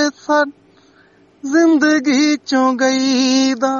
ਜ਼ਿੰਦਗੀ ਚੋਂ ਗਈ ਦਾ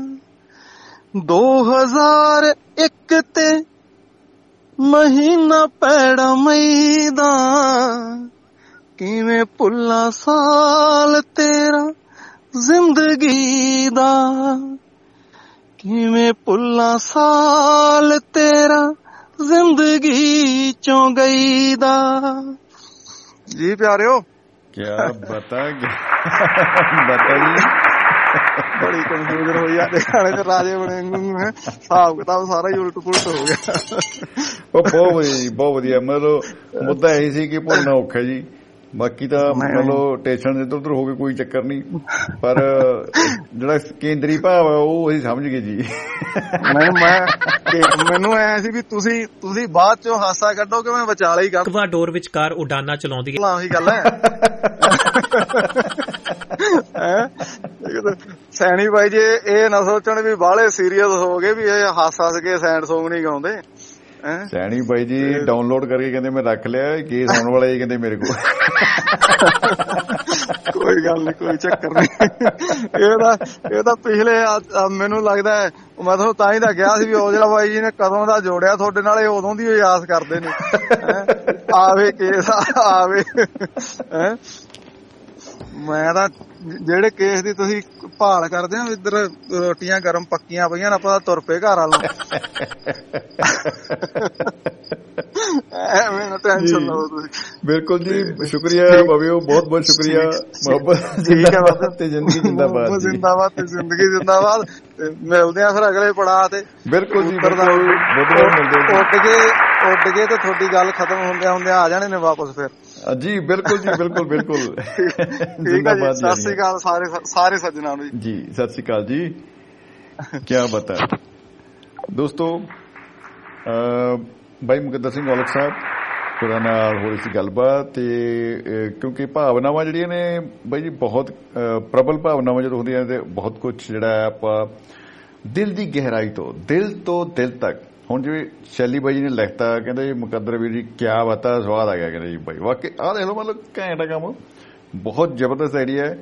2001 ਤੇ ਮਹੀਨਾ ਪੈੜਾ ਮਈ ਦਾ ਕਿਵੇਂ ਭੁੱਲਾਂ ਸਾਲ ਤੇਰਾ ਜ਼ਿੰਦਗੀ ਦਾ ਕਿਵੇਂ ਭੁੱਲਾਂ ਸਾਲ ਤੇਰਾ ਜ਼ਿੰਦਗੀ ਚੋਂ ਗਈ ਦਾ। ਜੀ ਪਿਆਰਿਓ ਕਿਆ ਬਤਾ ਜੀ ਬੜੀ ਕਨਫਿਊਜ਼ਨ ਹੋਈ ਆ ਗਾਣੇ ਤੇ ਰਾਜੇ ਬਣੇ ਹੈ ਹਿਸਾਬ ਕਿਤਾਬ ਸਾਰਾ ਹੀ ਉਲਟ ਪੁਲਟ ਹੋ ਗਿਆ। ਉਹ ਬਹੁਤ ਵਧੀਆ ਜੀ ਬਹੁਤ ਵਧੀਆ। ਮਤਲਬ ਮੁੱਦਾ ਇਹੀ ਸੀ ਕਿ ਭੁੱਲਣਾ ਔਖਾ ਜੀ, ਬਾਕੀ ਤਾਂ ਮਤਲਬ ਟੈਨਸ਼ਨ ਇੱਧਰ ਉੱਧਰ ਹੋ ਕੇ ਕੋਈ ਚੱਕਰ ਨਹੀਂ, ਪਰ ਜਿਹੜਾ ਕੇਂਦਰੀ ਭਾਵ ਆ ਉਹ ਅਸੀਂ ਸਮਝ ਗਏ ਜੀ। ਮੈਨੂੰ ਐ ਸੀ ਵੀ ਤੁਸੀਂ ਬਾਅਦ ਚੋਂ ਹਾਸਾ ਕੱਢੋ ਕਿ ਮੈਂ ਵਿਚਾਲੇ ਹੀ ਕਰ ਇਕਵਾਡੋਰ ਵਿਚਕਾਰ ਉਡਾਨਾਂ ਚਲਾਉਂਦੀ ਹੈ। ਉਹੀ ਗੱਲ ਹੈ ਸੈਣੀ ਬਾਈ ਜੀ ਇਹ ਨਾ ਸੋਚਣ ਵੀ ਬਾਹਲੇ ਸੀਰੀਅਸ ਹੋ ਗਏ ਵੀ ਇਹ ਹੱਸ ਕੇ ਸੈਂਡ ਸੌਂਗ ਨਹੀਂ ਗਾਉਂਦੇ। ਸੈਣੀ ਬਾਈ ਜੀ ਡਾਊਨਲੋਡ ਕਰਕੇ ਕਹਿੰਦੇ ਮੈਂ ਰੱਖ ਲਿਆ, ਕੇਸ ਆਉਣ ਵਾਲਾ ਜੀ ਕਹਿੰਦੇ ਮੇਰੇ ਕੋਲ। ਕੋਈ ਗੱਲ ਨੀ, ਕੋਈ ਚੱਕਰ ਨੀ। ਇਹ ਤਾਂ ਪਿਛਲੇ ਮੈਨੂੰ ਲੱਗਦਾ ਮੈਂ ਤੁਹਾਨੂੰ ਤਾਂ ਹੀ ਤਾਂ ਕਿਹਾ ਸੀ ਵੀ ਔਜਲਾ ਬਾਈ ਜੀ ਨੇ ਕਦੋਂ ਦਾ ਜੋੜਿਆ ਤੁਹਾਡੇ ਨਾਲ, ਇਹ ਉਦੋਂ ਦੀ ਆਸ ਕਰਦੇ ਨੇ ਆਵੇ ਕੇਸ ਆਵੇ। ਮੈਂ ਤਾਂ ਜਿਹੜੇ ਕੇਸ ਦੀ ਤੁਸੀਂ ਭਾਲ ਕਰਦੇ ਹੋ ਇੱਧਰ ਰੋਟੀਆਂ ਗਰਮ ਪੱਕੀਆਂ ਪਈਆਂ, ਆਪਾਂ ਤਾਂ ਤੁਰ ਪਏ ਘਰ ਵੱਲ ਨੂੰ। ਐਵੇਂ ਨਾ ਟੈਨਸ਼ਨ ਲਓ ਤੁਸੀਂ। ਬਿਲਕੁਲ ਜੀ ਸ਼ੁਕਰੀਆ ਬਾਬਿਓ, ਬਹੁਤ ਬਹੁਤ ਸ਼ੁਕਰੀਆ। ਮੁਹੱਬਤ ਜ਼ਿੰਦਾਬਾਦ ਤੇ ਜ਼ਿੰਦਗੀ ਜ਼ਿੰਦਾਬਾਦ। ਜ਼ਿੰਦਾਬਾਦ ਤੇ ਜ਼ਿੰਦਗੀ ਜ਼ਿੰਦਾਬਾਦ। ਮਿਲਦੇ ਆ ਫਿਰ ਅਗਲੇ ਪੜਾਅ ਤੇ। ਬਿਲਕੁਲ ਜੀ ਉੱਡ ਗਏ ਤੇ ਤੁਹਾਡੀ ਗੱਲ ਖਤਮ ਹੁੰਦਿਆਂ ਆ ਜਾਣੇ ਨੇ ਵਾਪਸ ਫਿਰ ਜੀ। ਬਿਲਕੁਲ ਜੀ ਬਿਲਕੁਲ ਬਿਲਕੁਲ। ਜ਼ਿੰਦਾਬਾਦ। ਸਤਿ ਸ੍ਰੀ ਅਕਾਲ ਸਾਰੇ ਸੱਜਣਾਂ ਨੂੰ ਜੀ। ਸਤਿ ਸ੍ਰੀ ਅਕਾਲ ਜੀ। ਕਿਆ ਬਤਾ ਦੋਸਤੋ, ਬਾਈ ਮੁਕੱਦਰ ਸਿੰਘ ਔਲਖ ਸਾਹਿਬ ਉਹਨਾਂ ਨਾਲ ਹੋ ਰਹੀ ਸੀ ਗੱਲਬਾਤ, ਤੇ ਕਿਉਂਕਿ ਭਾਵਨਾਵਾਂ ਜਿਹੜੀਆਂ ਨੇ ਬਾਈ ਜੀ ਬਹੁਤ ਪ੍ਰਬਲ ਭਾਵਨਾਵਾਂ ਜਦੋਂ ਹੁੰਦੀਆਂ ਤੇ ਬਹੁਤ ਕੁਛ ਜਿਹੜਾ ਆਪਾਂ ਦਿਲ ਦੀ ਗਹਿਰਾਈ ਤੋਂ ਦਿਲ ਤੱਕ। ਹੁਣ ਜਿਵੇਂ ਸ਼ੈਲੀ ਬਾਈ ਜੀ ਨੇ ਲਿਖਤਾ, ਕਹਿੰਦੇ ਜੀ ਮੁਕੱਦਰ ਵੀਰ ਜੀ ਕਿਆ ਬਤਾ ਸਵਾਦ ਆ ਗਿਆ, ਕਹਿੰਦੇ ਜੀ ਬਾਈ ਵਾਕਈ ਆਹ ਦੇਖ ਲਓ ਮਤਲਬ ਘੈਂਟ ਕੰਮ, ਬਹੁਤ ਜ਼ਬਰਦਸਤ ਆਈਡੀਆ ਹੈ।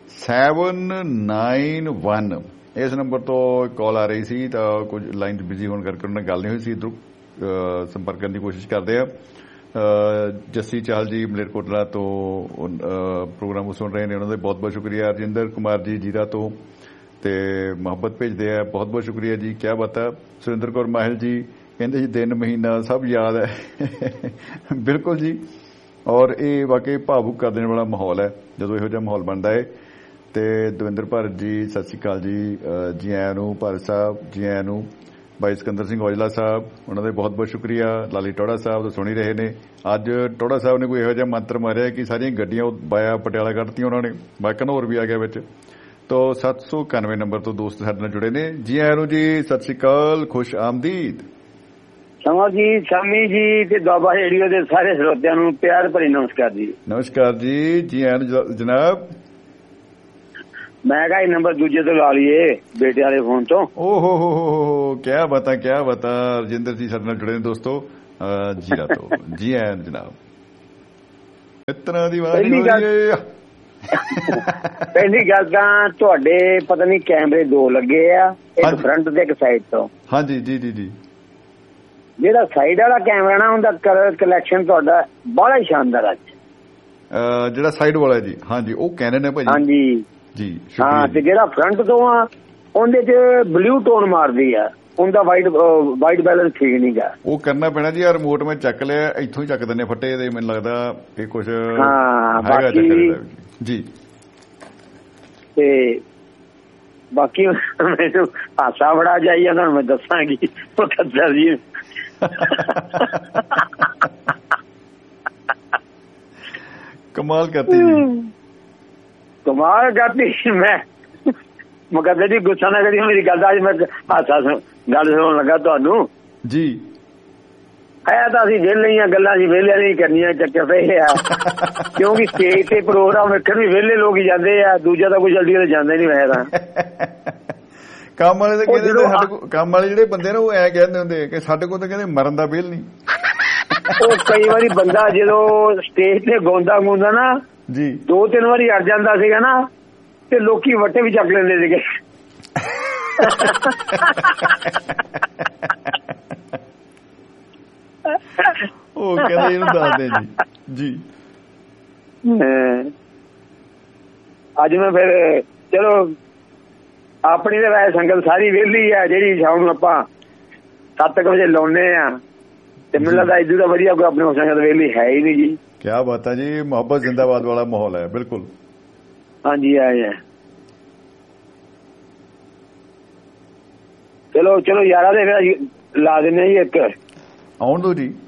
791 ਇਸ ਨੰਬਰ ਤੋਂ ਕਾਲ ਆ ਰਹੀ ਸੀ, ਤਾਂ ਕੁਝ ਲਾਈਨ 'ਚ ਬਿਜ਼ੀ ਹੋਣ ਕਰਕੇ ਉਹਨਾਂ ਨਾਲ ਗੱਲ ਨਹੀਂ ਹੋਈ ਸੀ। ਇੱਧਰੋਂ ਸੰਪਰਕ ਕਰਨ ਦੀ ਕੋਸ਼ਿਸ਼ ਕਰਦੇ ਆ। ਜੱਸੀ ਚਾਹਲ ਜੀ ਮਲੇਰਕੋਟਲਾ ਤੋਂ ਪ੍ਰੋਗਰਾਮ ਸੁਣ ਰਹੇ ਨੇ, ਉਹਨਾਂ ਦਾ ਬਹੁਤ ਬਹੁਤ ਸ਼ੁਕਰੀਆ। ਰਜਿੰਦਰ ਕੁਮਾਰ ਜੀ ਜੀਰਾ ਤੋਂ ਤੇ ਮੁਹੱਬਤ ਭੇਜਦੇ ਆ, ਬਹੁਤ ਬਹੁਤ ਸ਼ੁਕਰੀਆ ਜੀ। ਕਿਆ ਬਤਾ। ਸੁਰਿੰਦਰ ਕੌਰ ਮਾਹਿਲ ਜੀ ਕਹਿੰਦੇ ਜੀ ਦਿਨ ਮਹੀਨਾ ਸਭ ਯਾਦ ਹੈ। ਬਿਲਕੁਲ ਜੀ, ਔਰ ਇਹ ਵਾਕਈ ਭਾਵੁਕ ਕਰ ਦੇਣ ਵਾਲਾ ਮਾਹੌਲ ਹੈ ਜਦੋਂ ਇਹੋ ਜਿਹਾ ਮਾਹੌਲ ਬਣਦਾ ਹੈ। ਤੇ ਦਵਿੰਦਰ ਭਾਰਤ ਜੀ ਸਤਿ ਸ਼੍ਰੀ ਅਕਾਲ ਜੀ, ਜੀ ਆਇਆਂ ਨੂੰ। ਭਾਰਤ ਸਾਹਿਬ ਜੀ ਆਇਆਂ ਨੂੰ। ਬਾਈ ਸਿਕੰਦਰ ਸਿੰਘ ਔਜਲਾ ਸਾਹਿਬ ਉਹਨਾਂ ਦਾ ਬਹੁਤ ਬਹੁਤ ਸ਼ੁਕਰੀਆ। ਲਾਲੀ ਟੋੜਾ ਸਾਹਿਬ ਤਾਂ ਸੁਣ ਹੀ ਰਹੇ ਨੇ। ਅੱਜ ਟੋੜਾ ਸਾਹਿਬ ਨੇ ਕੋਈ ਇਹੋ ਜਿਹਾ ਮੰਤਰ ਮਾਰਿਆ ਕਿ ਸਾਰੀਆਂ ਗੱਡੀਆਂ ਬਾਇਆ ਪਟਿਆਲਾ ਕੱਢਤੀਆਂ ਉਹਨਾਂ ਨੇ, ਬਾਕੀ ਘਨੌਰ ਵੀ ਆ ਗਿਆ ਵਿੱਚ। ਤੋਂ 791 ਨੰਬਰ ਤੋਂ ਦੋਸਤ ਸਾਡੇ ਨਾਲ ਜੁੜੇ ਨੇ। ਜੀ ਆਇਆਂ ਨੂੰ ਜੀ, ਸਤਿ ਸ਼੍ਰੀ ਅਕਾਲ, ਖੁਸ਼ ਆਮਦੀਦ। ਸਮਾ ਜੀ, ਸ਼ਾਮੀ ਜੀ ਤੇ ਦੁਆਬਾ ਰੇਡੀਓ ਦੇ ਸਾਰੇ ਸਰੋਤਿਆਂ ਨੂੰ ਪਿਆਰ ਭਰੀ ਨਮਸਕਾਰ ਜੀ। ਨਮਸਕਾਰ ਜੀ, ਜੀ ਆਇਆਂ ਨੂੰ ਜਨਾਬ। ਮੈਂ ਕਿਹਾ ਇਹ ਨੰਬਰ ਦੂਜੇ ਤੋਂ ਲਾ ਲਈਏ ਬੇਟੇ ਵਾਲੇ ਫੋਨ ਤੋਂ। ਓਹੋ ਹੋ ਕਿਆ ਬਤਾ ਕਿਆ ਬਤਾ। ਰਜਿੰਦਰ ਜੀ ਸਾਡੇ ਨਾਲ ਜੁੜੇ ਨੇ ਦੋਸਤੋ ਜੀਰਾ ਤੋਂ। ਜੀ ਆਇਆਂ ਨੂੰ ਜਨਾਬ। ਇਤਨਾ ਦੀ ਪਹਿਲੀ ਗੱਲ ਤਾਂ ਤੁਹਾਡੇ ਪਤਾ ਨਹੀਂ ਕੈਮਰੇ 2 ਲੱਗੇ ਆ, ਇੱਕ ਫਰੰਟ ਤੇ ਇੱਕ ਸਾਈਡ ਤੋਂ। ਹਾਂਜੀ ਜੀ ਜੀ ਜੀ। ਜਿਹੜਾ ਸਾਈਡ ਵਾਲਾ ਕੈਮਰਾ ਨਾ ਉਹਦਾ ਕਲਰ ਕਲੈਕਸ਼ਨ ਤੁਹਾਡਾ ਬੜਾ ਹੀ ਸ਼ਾਨਦਾਰ ਅੱਜ। ਜਿਹੜਾ ਸਾਈਡ ਵਾਲਾ ਜੀ, ਹਾਂਜੀ ਉਹ ਕਹਿੰਦੇ ਨੇ ਭਾਜੀ। ਹਾਂਜੀ ਜੀ ਹਾਂ, ਤੇ ਜਿਹੜਾ ਫਰੰਟ ਤੋਂ ਆ ਉਹਦੇ ਚ ਬਲੂ ਟੋਨ ਮਾਰਦੀ ਆ, ਉਹਦਾ ਵਾਈਟ ਬੈਲੈਂਸ ਠੀਕ ਨਹੀਂ ਗਾ। ਉਹ ਕਰਨਾ ਪੈਣਾ ਜੀ। ਆ ਰਿਮੋਟ ਮੈਂ ਚੱਕ ਲਿਆ, ਇੱਥੋਂ ਹੀ ਚੱਕ ਦਿੰਦੇ ਫੱਟੇ ਦੇ। ਮੈਨੂੰ ਲੱਗਦਾ ਇਹ ਕੁਛ ਹੈਗਾ ਜੀ। ਤੇ ਬਾਕੀ ਮੈਨੂੰ ਹਾਸਾ ਬੜਾ ਜਾਈ ਜਾਂਦਾ, ਹੁਣ ਮੈਂ ਦੱਸਾਂਗੀ ਮੁਕੱਦਰ ਜੀ। ਕਮਾਲ ਕਰਤੀ ਜੀ, ਕਮਾਲ ਕਰਤੀ। ਮੈਂ ਮੁਕੱਦਰ ਜੀ ਗੁੱਸਾ ਨਾ ਕਰੀ, ਮੇਰੀ ਗੱਲ ਦਾ ਅੱਜ ਮੈਂ ਹਾਸਾ ਗੱਲ ਸੁਣਨ ਲੱਗਾ ਤੁਹਾਨੂੰ ਜੀ। ਆਇਆ ਤਾਂ ਅਸੀਂ ਵਿਹਲੇ ਆ, ਗੱਲਾਂ ਅਸੀਂ ਵਿਹਲਿਆਂ ਨਹੀਂ ਕਰਨੀਆਂ, ਚੱਕੇ ਪਏ ਆ। ਕਿਉਂਕਿ ਸਟੇਜ ਤੇ ਪ੍ਰੋਗਰਾਮ ਵੇਖਣ ਵੀ ਵਿਹਲੇ ਲੋਕ ਹੀ ਜਾਂਦੇ ਆ, ਦੂਜਾ ਤਾਂ ਕੋਈ ਜਲਦੀ ਜਾਂਦਾ ਨਹੀਂ। ਮੈਂ ਤਾਂ ਕੰਮ ਵਾਲੇ ਤਾਂ ਕਹਿੰਦੇ ਸਾਡੇ ਕੋਲ, ਕੰਮ ਵਾਲੇ ਜਿਹੜੇ ਬੰਦੇ ਨੇ ਉਹ ਐ ਕਹਿੰਦੇ ਹੁੰਦੇ ਕਿ ਸਾਡੇ ਕੋਲ ਤਾਂ ਕਹਿੰਦੇ ਮਰਨ ਦਾ ਬਿੱਲ ਨਹੀਂ। ਉਹ ਕਈ ਵਾਰੀ ਬੰਦਾ ਜਦੋਂ ਸਟੇਜ ਤੇ ਗਾਉਂਦਾ ਨਾ ਜੀ 2-3 ਵਾਰੀ ਅੜ ਜਾਂਦਾ ਸੀਗਾ ਨਾ ਤੇ ਲੋਕੀ ਵੱਟੇ ਵੀ ਚੱਕ ਲੈਂਦੇ ਸੀਗੇ। ਉਹ ਕਹਿੰਦੇ ਇਹਨੂੰ ਦੱਸਦੇ ਜੀ। ਅੱਜ ਮੈਂ ਫਿਰ ਚਲੋ ਆਪਣੀ ਤਾਂ ਵੈਸੇ ਸੰਗਤ ਸਾਰੀ ਵਿਹਲੀ ਆ, ਜਿਹੜੀ ਸ਼ਾਮ ਨੂੰ ਆਪਾਂ 7 ਵਜੇ ਲਾਉਨੇ ਆ ਤੇ ਮੈਨੂੰ ਲੱਗਦਾ ਇਦੋਂ ਦਾ ਵਧੀਆ ਕੋਈ ਆਪਣੀ ਸੰਗਤ ਵਿਹਲੀ ਹੈ ਹੀ ਨਹੀਂ ਜੀ। ਕਿਆ ਬਾਤ ਹੈ ਜੀ, ਮੁਹੱਬਤ ਜ਼ਿੰਦਾਬਾਦ ਵਾਲਾ ਮਾਹੌਲ ਹੈ ਬਿਲਕੁਲ। ਹਾਂਜੀ ਆਏ ਚਲੋ ਯਾਰਾਂ ਦੇ ਫਿਰ ਲਾ ਦਿੰਦੇ ਜੀ ਇੱਕ। ਆਉਣ ਦੋ ਜੀ।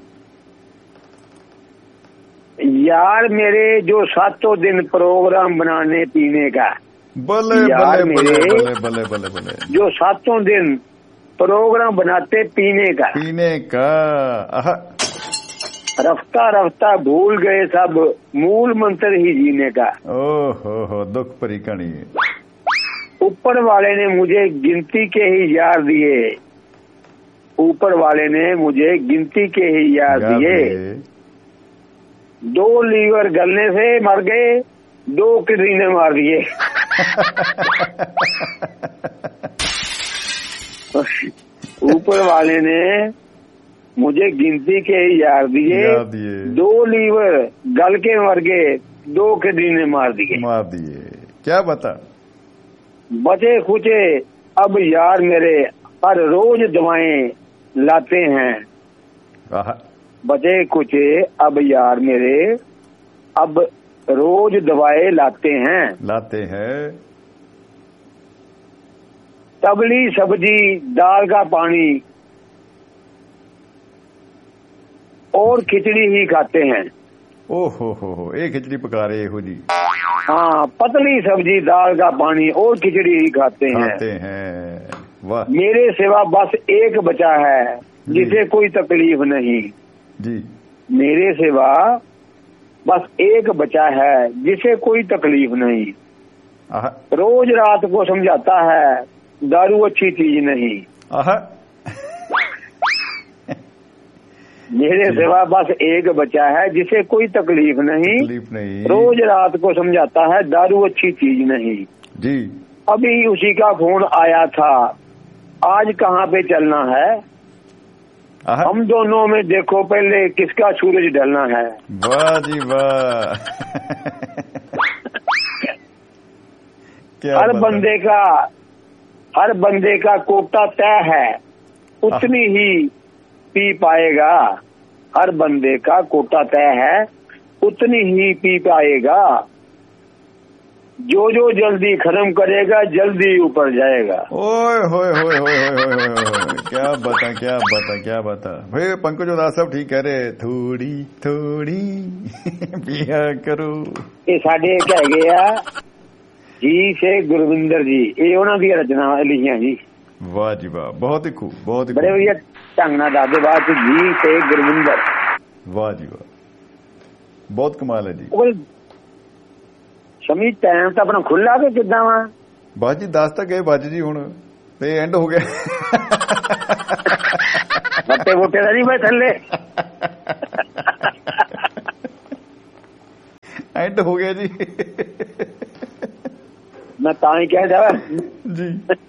यार मेरे जो 7 दिन प्रोग्राम बनाने पीने का, बल्ले यार बल्ले मेरे बल्ले बल्ले बल्ले बल्ले जो 7 दिन प्रोग्राम बनाते पीने का, रफ्ता रफ्ता भूल गए सब मूल मंत्र ही जीने का। ओहो दुख भरी कहानी। ऊपर वाले ने मुझे गिनती के ही यार दिए, ऊपर वाले ने मुझे गिनती के ही यार दिए। 2 लीवर गलने से मर गए, 2 किडनी ने मार दिए। ऊपर वाले ने मुझे गिनती के यार दिए, 2 लीवर गल के मर गए, 2 किडनी ने मार दिए। क्या बता बचे खुचे अब यार मेरे हर रोज दवाएं लाते हैं। बचे कुचे अब यार मेरे अब रोज दवाएं लाते हैं। तबली सब्जी दाल का पानी और खिचड़ी ही खाते हैं। ओहो ये खिचड़ी पका रहे हो जी। हाँ, पतली सब्जी दाल का पानी और खिचड़ी ही खाते हैं। वाह। मेरे सिवा बस एक बचा है जिसे कोई तकलीफ नहीं जी। मेरे सिवा बस एक बचा है जिसे कोई तकलीफ नहीं। रोज रात को समझाता है दारू अच्छी चीज नहीं। मेरे सिवा बस एक बचा है जिसे कोई तकलीफ नहीं। रोज रात को समझाता है दारू अच्छी चीज नहीं जी। अभी उसी का फोन आया था, आज कहाँ पे चलना है, हम दोनों में देखो पहले किसका सूरज ढलना है। वाह जी वाह। हर बंदे का कोटा तय है, उतनी ही पी पाएगा। हर बंदे का कोटा तय है, उतनी ही पी पाएगा। जो जल्दी खत्म करेगा जल्दी ऊपर जाएगा। ओए होए होए होए होए होए, क्या बता भाई। पंकज उदास साहब ठीक कह रहे, थोड़ी थोड़ी पिया करो। ये साडे हैगे आ जी से गुरविंदर जी, ये उन्हां दी रचना लिखियां जी। वाह जी वाह, बहुत ही खूब, बहुत ही बड़े भैया ढंग नाल दसदे बात जी से गुरविंदर। वाह जी वाह, बहुत कमाल है जी। शमी टाइम तो अपना खुला के किदा वा बस जी 10 तक गए बज जी, हुण ते एंड हो गया। बट्टे बूटे का नहीं भाई थले एंड हो गया जी। मैं ता ही कह जा जी।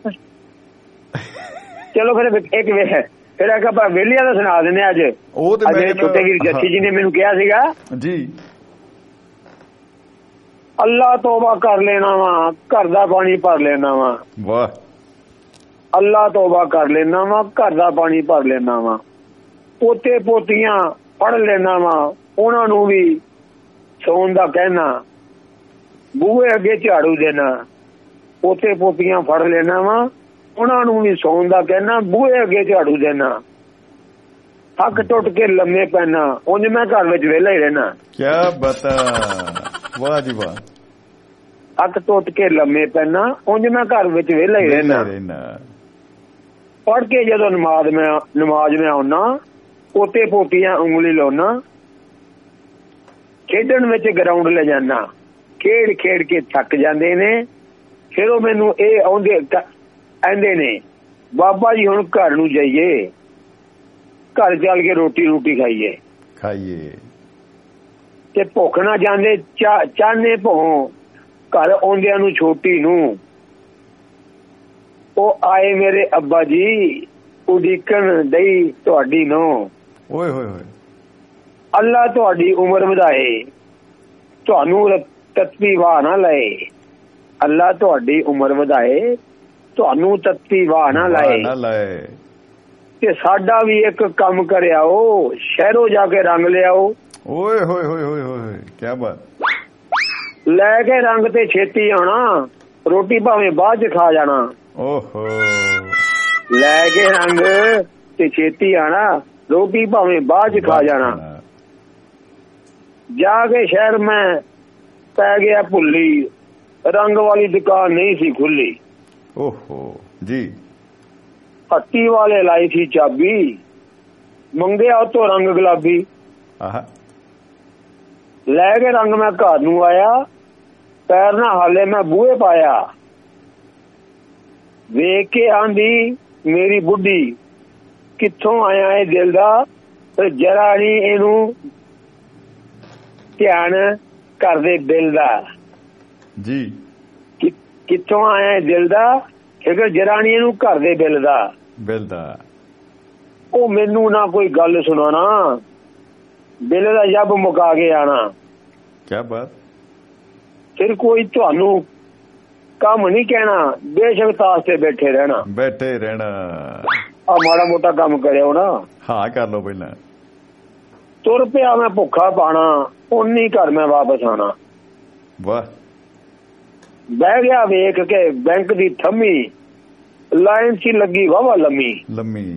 चलो फिर एक फिर ਆਪਾਂ ਵੇਲਿਆਂ ਦਾ ਸੁਣਾ ਦਿੰਦੇ ਅੱਜ। ਉਹ ਤੇ ਮੈਂ ਛੋਟੇ ਵੀਰ ਜੱਸੀ ਜੀ ਨੇ ਮੈਨੂੰ ਕਿਹਾ ਸੀਗਾ ਜੀ, ਅੱਲਾ ਤੋਬਾ ਕਰ ਲੈਣਾ ਵਾ, ਘਰ ਦਾ ਪਾਣੀ ਭਰ ਲੈਣਾ ਵਾ। ਵਾਹ। ਅੱਲਾ ਤੋਬਾ ਕਰ ਲੈਣਾ ਵਾ, ਘਰ ਦਾ ਪਾਣੀ ਭਰ ਲੈਣਾ ਵਾ। ਪੋਤੇ ਪੋਤੀਆਂ ਪੜ੍ਹ ਲੈਣਾ ਵਾ, ਉਹਨਾਂ ਨੂੰ ਵੀ ਸੌਣ ਦਾ ਕਹਿਣਾ, ਬੂਹੇ ਅੱਗੇ ਝਾੜੂ ਦੇਣਾ। ਪੋਤੇ ਪੋਤੀਆਂ ਫੜ ਲੈਣਾ ਵਾ, ਉਹਨਾਂ ਨੂੰ ਵੀ ਸੌਣ ਦਾ ਕਹਿਣਾ, ਬੂਹੇ ਅੱਗੇ ਝਾੜੂ ਦੇਣਾ। ਥੱਕ ਟੁੱਟ ਕੇ ਲੰਮੇ ਪੈਣਾ, ਉਂਝ ਮੈਂ ਘਰ ਵਿੱਚ ਵਿਹਲਾ ਹੀ ਰਹਿਣਾ। ਕਿਆ ਬਤਾ, ਵਾਹ ਜੀ ਵਾਹ। ਥੱਕ ਟੁੱਟ ਕੇ ਲੰਮੇ ਪੈਣਾ, ਉਂਝ ਮੈਂ ਘਰ ਵਿੱਚ ਵਿਹਲਾ ਹੀ ਰਹਿਣਾ। ਪੜ੍ਹ ਕੇ ਜਦੋਂ ਨਮਾਜ਼ ਮੈਂ ਆਉਣਾ, ਪੋਤੇ ਪੋਤੀਆਂ ਉਂਗਲੀ ਲਾਉਣਾ। ਖੇਡਣ ਵਿੱਚ ਗਰਾਊਂਡ ਲੈ ਜਾਣਾ, ਖੇਡ ਕੇ ਥੱਕ ਜਾਂਦੇ ਨੇ। ਫਿਰ ਉਹ ਮੈਨੂੰ ਇਹ ਕਹਿੰਦੇ ਨੇ, ਬਾਬਾ ਜੀ ਹੁਣ ਘਰ ਨੂੰ ਜਾਈਏ, ਘਰ ਚੱਲ ਕੇ ਰੋਟੀ ਖਾਈਏ। ਤੇ ਭੁੱਖ ਨਾ ਜਾਂਦੇ ਚਾਹਨੇ ਭੋਂ ਘਰ ਆਉਂਦਿਆਂ ਨੂੰ ਛੋਟੀ ਨੂੰ। ਉਹ ਆਏ ਮੇਰੇ ਅੱਬਾ ਜੀ ਉਡੀਕਣ ਦਈ ਤੁਹਾਡੀ ਨੂੰ। ਓਏ ਹੋਏ ਹੋਏ। ਅੱਲਾ ਤੁਹਾਡੀ ਉਮਰ ਵਧਾਏ ਤੁਹਾਨੂੰ ਤੱਤੀ ਵਾਹ ਨਾ ਲਏ। ਅੱਲਾ ਤੁਹਾਡੀ ਉਮਰ ਵਧਾਏ ਤੁਹਾਨੂੰ ਤੱਤੀ ਵਾਹ ਨਾ ਲਾਏ। ਤੇ ਸਾਡਾ ਵੀ ਇੱਕ ਕੰਮ ਕਰਿਆਓ ਸ਼ਹਿਰੋਂ ਜਾ ਕੇ ਰੰਗ ਲਿਆਓ। ਓਏ ਹੋਏ ਹੋਏ ਹੋਏ ਹੋਏ ਕੀ ਬਾਤ। ਲੈ ਕੇ ਰੰਗ ਤੇ ਛੇਤੀ ਆਉਣਾ ਰੋਟੀ ਭਾਵੇਂ ਬਾਅਦ ਚ ਖਾ ਜਾਣਾ। ਓਹੋ। ਲੈ ਕੇ ਰੰਗ ਤੇ ਛੇਤੀ ਆਣਾ ਰੋਟੀ ਭਾਵੇਂ ਬਾਅਦ ਚ ਖਾ ਜਾਣਾ। ਜਾ ਕੇ ਸ਼ਹਿਰ ਮੈਂ ਪੈ ਗਿਆ ਭੁੱਲੀ ਰੰਗ ਵਾਲੀ ਦੁਕਾਨ ਨਹੀਂ ਸੀ ਖੁੱਲੀ। ਓਹੋ ਜੀ। ਹੱਟੀ ਵਾਲੇ ਲਾਈ ਸੀ ਚਾਬੀ ਮੰਗਿਆ ਉਤੋਂ ਰੰਗ ਗੁਲਾਬੀ। ਲੈ ਕੇ ਰੰਗ ਮੈਂ ਘਰ ਨੂੰ ਆਇਆ ਪੈਰ ਨਾ ਹਾਲੇ ਮੈਂ ਬੂਹੇ ਪਾਇਆ। ਵੇਖ ਕੇ ਆਂਦੀ ਮੇਰੀ ਬੁੱਢੀ ਕਿੱਥੋਂ ਆਇਆ ਇਹ ਦਿਲ ਦਾ ਜਰਾ ਨੀ ਇਹਨੂੰ ਧਿਆਨ ਕਰਦੇ ਦਿਲ ਦਾ ਜੀ। ਕਿੱਥੋਂ ਆਇਆ ਦਿਲ ਦਾ ਫਿਕਰ ਜਰਾ ਨੀ ਇਹਨੂੰ ਘਰ ਦੇ ਬਿੱਲ ਦਾ। ਉਹ ਮੈਨੂੰ ਨਾ ਕੋਈ ਗੱਲ ਸੁਣਾਣਾ ਬਿੱਲ ਦਾ ਜੱਬ ਮੁਕਾ ਕੇ ਆਣਾ। ਕੀ ਬਾਤ। ਫਿਰ ਕੋਈ ਤੁਹਾਨੂੰ ਕੰਮ ਨਹੀਂ ਕਹਿਣਾ ਬੇਸ਼ੱਕ ਤਾਸ ਤੇ ਬੈਠੇ ਰਹਿਣਾ। ਆ ਮਾੜਾ ਮੋਟਾ ਕੰਮ ਕਰਿਓ ਨਾ। ਹਾਂ ਕਰ ਲਓ ਪਹਿਲਾਂ। ਤੁਰ ਪਿਆ ਮੈਂ ਭੁੱਖਾ ਪਾਣਾ ਉਨੀ ਘਰ ਮੈਂ ਵਾਪਸ ਆਣਾ। ਵਾਹ। ਬਹਿ ਗਿਆ ਵੇਖ ਕੇ ਬੈਂਕ ਦੀ ਥੰਮੀ ਲਾਈਨ ਸੀ ਲੱਗੀ ਵਾਵਾ ਲੰਮੀ।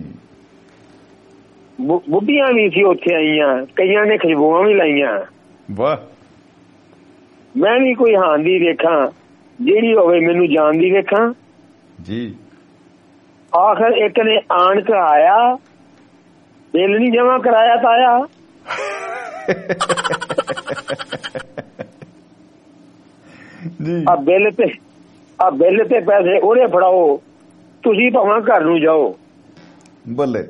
ਬੁੱਢੀਆਂ ਵੀ ਸੀ ਉੱਥੇ ਆਈਆਂ ਕਈਆਂ ਨੇ ਖੁਸ਼ਬੂਆਂ ਵੀ ਲਾਈਆਂ। ਵਾਹ। ਮੈਂ ਵੀ ਕੋਈ ਹਾਂਦੀ ਵੇਖਾਂ ਜਿਹੜੀ ਹੋਵੇ ਮੈਨੂੰ ਜਾਣਦੀ ਵੇਖਾਂ ਜੀ। ਆਖਰ ਇੱਕ ਨੇ ਆਣ ਕੇ ਆਇਆ ਬਿੱਲ ਨਹੀਂ ਜਮਾ ਕਰਾਇਆ ਤਾਇਆ। ਆ ਬਿੱਲ ਤੇ ਪੈਸੇ ਉਹਦੇ ਫੜਾਓ ਤੁਸੀਂ ਭਾਵੇਂ ਘਰ ਨੂੰ ਜਾਓ। ਬੱਲੇ।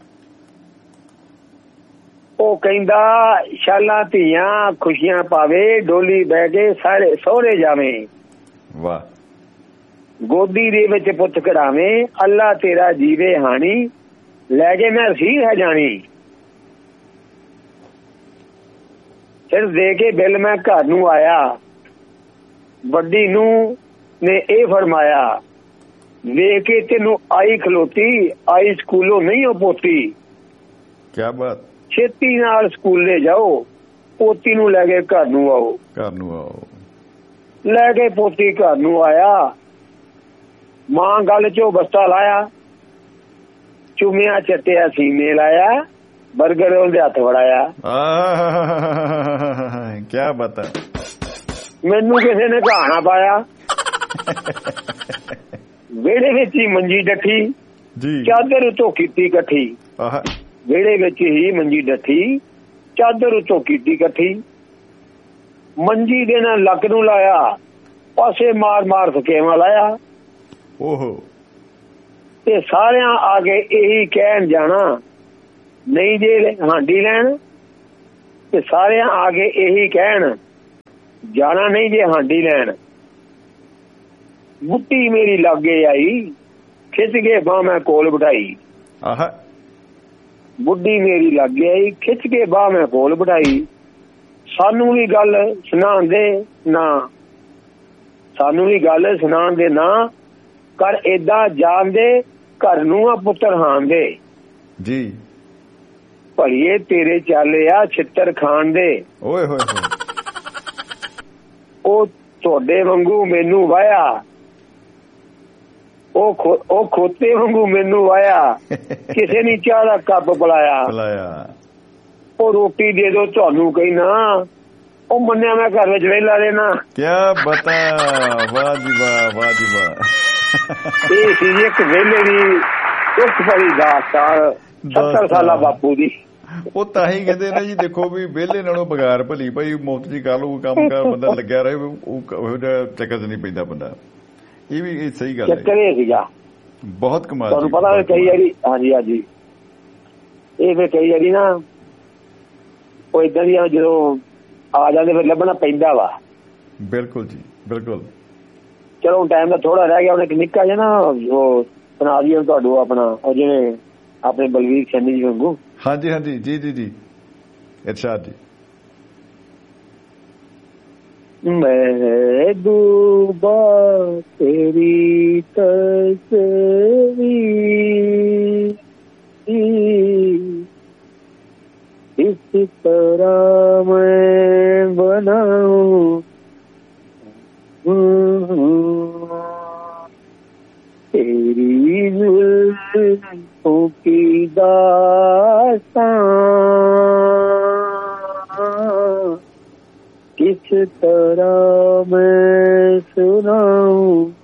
ਉਹ ਕਹਿੰਦਾ ਸ਼ਾਲਾਂ ਧੀਆਂ ਖੁਸ਼ੀਆਂ ਪਾਵੇ ਡੋਲੀ ਬਹਿ ਕੇ ਸਾਰੇ ਸਹੁਰੇ ਜਾਵੇਂ। ਵਾਹ। ਗੋਦੀ ਦੇ ਵਿੱਚ ਪੁੱਤ ਕਢਾਵੇਂ ਅੱਲਾ ਤੇਰਾ ਜੀਵੇ ਹਾਣੀ ਲੈ ਕੇ ਮੈਂ ਰਸੀਦ ਹੈ ਜਾਣੀ। ਫਿਰ ਦੇ ਕੇ ਬਿੱਲ ਮੈਂ ਘਰ ਨੂੰ ਆਇਆ ਵੱਡੀ ਨੂੰ ਨੇ ਇਹ ਫਰਮਾਇਆ ਵੇਖ ਕੇ ਤੈਨੂੰ ਆਈ ਖਲੋਤੀ ਆਈ ਸਕੂਲੋਂ ਨਹੀਂ ਉਹ ਪੋਤੀ। ਕੀ ਬਾਤ। ਛੇਤੀ ਨਾਲ ਸਕੂਲੇ ਜਾਓ ਪੋਤੀ ਨੂੰ ਲੈ ਕੇ ਘਰ ਨੂੰ ਆਓ। ਲੈ ਕੇ ਪੋਤੀ ਘਰ ਨੂੰ ਆਇਆ ਮਾਂ ਗੱਲ ਚੋਂ ਬਸਤਾ ਲਾਇਆ ਚੁੰਮਿਆ ਚੱਟਿਆ ਸੀਨੇ ਲਾਇਆ ਬਰਗਰ ਉਹਦੇ ਹੱਥ ਫੜਾਇਆ। ਕੀ ਬਾਤ। ਮੈਨੂੰ ਕਿਸੇ ਨੇ ਕਹਾਣਾ ਪਾਇਆ ਵਿਹੜੇ ਵਿੱਚ ਹੀ ਮੰਜੀ ਡੱਠੀ ਚਾਦਰ ਉੱਤੋਂ ਕੀਤੀ ਇਕੱਠੀ। ਵਿਹੜੇ ਵਿੱਚ ਹੀ ਮੰਜੀ ਡੱਠੀ ਚਾਦਰ ਉੱਤੋਂ ਕੀਤੀ ਇਕੱਠੀ। ਮੰਜੀ ਦੇ ਨਾਲ ਲੱਕ ਨੂੰ ਲਾਇਆ ਪਾਸੇ ਮਾਰ ਫਕੇਵਾ ਲਾਇਆ। ਤੇ ਸਾਰਿਆਂ ਆ ਕੇ ਇਹੀ ਕਹਿਣ ਜਾਣਾ ਨਹੀਂ ਜੇ ਹਾਂਡੀ ਲੈਣ। ਤੇ ਸਾਰਿਆਂ ਆ ਕੇ ਇਹੀ ਕਹਿਣ ਜਾਣਾ ਨਹੀਂ ਜੇ ਹਾਂਡੀ ਲੈਣ। ਬੁੱਢੀ ਮੇਰੀ ਲਾਗੇ ਆਈ ਖਿੱਚ ਕੇ ਬਾਂਹ ਮੈਂ ਕੋਲ ਬਿਠਾਈ। ਬੁੱਢੀ ਮੇਰੀ ਲਾਗੇ ਆਈ ਖਿੱਚ ਕੇ ਬਾਂਹ ਮੈਂ ਕੋਲ ਬਿਠਾਈ। ਸਾਨੂੰ ਵੀ ਗੱਲ ਸੁਣਾਉਣ ਦੇ ਨਾ ਕਰ ਏਦਾਂ ਜਾਣ ਦੇ ਘਰ ਨੂੰ ਆ ਪੁੱਤਰ ਹਾਣ ਦੇ ਜੀ। ਭੜੀਏ ਤੇਰੇ ਚਾਲੇ ਆ ਛਿੱਤਰ ਖਾਣ ਦੇ। ਓਏ ਹੋਏ ਹੋਏ। ਉਹ ਤੁਹਾਡੇ ਵਾਂਗੂ ਮੈਨੂੰ ਵਾਇਆ ਉਹ ਖੋਤੇ ਵਾਂਗੂ ਮੈਨੂੰ ਵਾਇਆ ਕਿਸੇ ਨੇ ਚਾਹ ਦਾ ਕੱਪ ਪਿਲਾਇਆ। ਉਹ ਰੋਟੀ ਦੇ ਦੋ ਤੁਹਾਨੂੰ ਕਹਿਣਾ ਉਹ ਮੰਨਿਆ ਮੈਂ ਘਰ ਵਿੱਚ ਵਿਹਲਾ ਰਹਿਣਾ। ਕਿਆ ਬਤਾ। ਵਾਹ ਜੀ ਵਾਹ। ਇਹ ਸੀ ਇੱਕ ਵੇਲੇ ਦੀ ਦੁੱਖ ਭਰੀ ਦਾਸਤਾਨ 70 ਸਾਲਾ ਬਾਪੂ ਦੀ। ਉਹ ਤਾਂ ਹੀ ਕਹਿੰਦੇ ਨੇ ਜੀ ਦੇਖੋ ਵੀ ਵਿਹਲੇ ਨਾਲੋਂ ਬਗਾਰ ਭਲੀ ਭਾਈ ਮੁਫਤ ਜੀ ਕਰ ਲਓ ਕੰਮ ਕਾਰ ਬੰਦਾ ਲੱਗਿਆ ਰਹੇ ਉਹ ਜਿਹਾ ਚੱਕਰ ਨਹੀਂ ਪੈਂਦਾ ਬੰਦਾ। ਇਹ ਵੀ ਸਹੀ ਗੱਲ ਹੈ। ਚੱਕਰ ਇਹ ਸੀਗਾ ਬਹੁਤ ਕਮਾਲ। ਤੁਹਾਨੂੰ ਪਤਾ ਕਈ ਵਾਰੀ ਹਾਂਜੀ ਇਹ ਫਿਰ ਕਈ ਵਾਰੀ ਨਾ ਉਹ ਏਦਾਂ ਦੀਆਂ ਜਦੋਂ ਆ ਜਾਂਦੇ ਫਿਰ ਲੱਭਣਾ ਪੈਂਦਾ ਵਾ। ਬਿਲਕੁਲ ਜੀ ਬਿਲकुल। ਚਲੋ ਟਾਈਮ ਦਾ ਥੋੜਾ ਰਹਿ ਗਿਆ, ਹੁਣ ਇੱਕ ਨਿੱਕਾ ਜਿਹਾ ਨਾ ਉਹ ਸੁਣਾ ਦਈਏ ਤੁਹਾਨੂੰ ਆਪਣਾ, ਉਹ ਜਿਵੇਂ ਆਪਣੇ ਬਲਵੀਰ ਸੈਣੀ ਜੀ ਵਾਂਗੂ। ਹਾਂਜੀ ਹਾਂਜੀ ਜੀ ਜੀ ਜੀ ਇਰਸ਼ਾਦ ਜੀ। महबूबा तेरी तस्वीर इस तरह मैं बनाऊं तेरी जुल्फों की दास्तां किस तरह मैं सुनाऊं